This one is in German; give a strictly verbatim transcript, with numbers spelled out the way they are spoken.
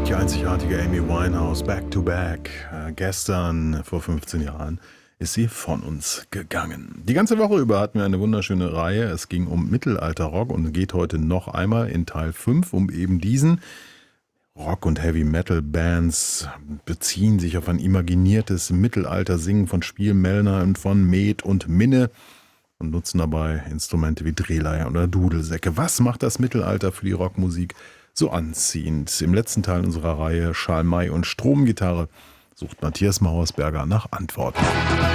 Die einzigartige Amy Winehouse, back to back. Äh, gestern, vor fünfzehn Jahren, ist sie von uns gegangen. Die ganze Woche über hatten wir eine wunderschöne Reihe. Es ging um Mittelalterrock und geht heute noch einmal in Teil fünf um eben diesen. Rock- und Heavy-Metal-Bands beziehen sich auf ein imaginiertes Mittelalter-Singen von Spielmellner und von Met und Minne und nutzen dabei Instrumente wie Drehleier oder Dudelsäcke. Was macht das Mittelalter für die Rockmusik so anziehend? Im letzten Teil unserer Reihe Schalmei und Stromgitarre sucht Matthias Mauersberger nach Antworten.